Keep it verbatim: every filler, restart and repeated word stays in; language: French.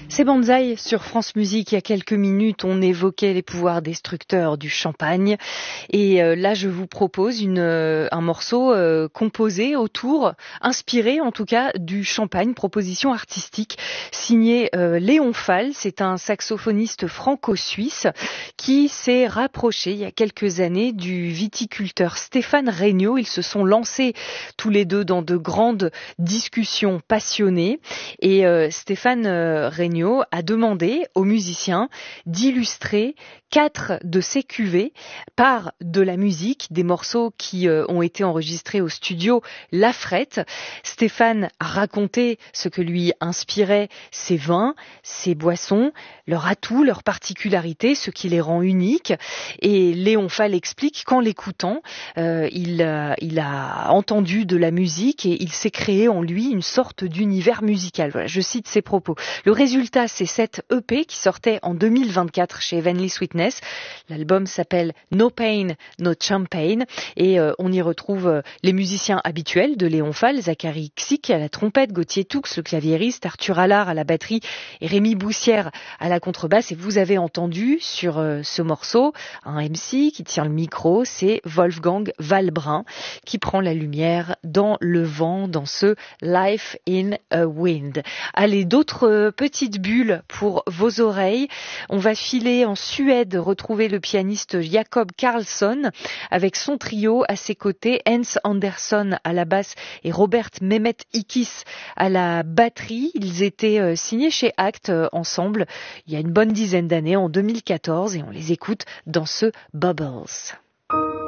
C'est Banzai sur France Musique. Il y a quelques minutes, on évoquait les pouvoirs destructeurs du champagne. Et euh, là, je vous propose une, euh, un morceau euh, composé autour, inspiré en tout cas, du champagne, proposition artistique, signé euh, Léon Fall. C'est un saxophoniste franco-suisse qui s'est rapproché il y a quelques années du viticulteur Stéphane Regnault. Ils se sont lancés tous les deux dans de grandes discussions passionnées. Et euh, Stéphane euh, Regnault a demandé aux musiciens d'illustrer quatre de ces cuvées par de la musique, des morceaux qui euh, ont été enregistrés au studio La Frette. Stéphane a raconté ce que lui inspiraient ces vins, ces boissons, leurs atouts, leurs particularités, ce qui les rend uniques. Et Léon Fall explique qu'en l'écoutant, euh, il, euh, il a entendu de la musique et il s'est créé en lui une sorte d'univers musical. Voilà, je cite ses propos. Le résultat, c'est cette E P qui sortait en deux mille vingt-quatre chez Heavenly Sweetness. L'album s'appelle No Pain, No Champagne et euh, on y retrouve euh, les musiciens habituels de Léon Fall, Zachary Xic à la trompette, Gauthier Toux, le claviériste, Arthur Allard à la batterie et Rémi Boussière à la contrebasse. Et vous avez entendu sur euh, ce morceau un M C qui tient le micro, c'est Wolfgang Valbrun qui prend la lumière dans le vent, dans ce Life in a Wind. Allez, d'autres euh, petites bulles pour vos oreilles. On va filer en Suède, retrouver le pianiste Jacob Karlsson avec son trio à ses côtés, Hans Andersson à la basse et Robert Mehmet Ikis à la batterie. Ils étaient euh, signés chez Act euh, ensemble il y a une bonne dizaine d'années, en deux mille quatorze, et on les écoute dans ce Bubbles.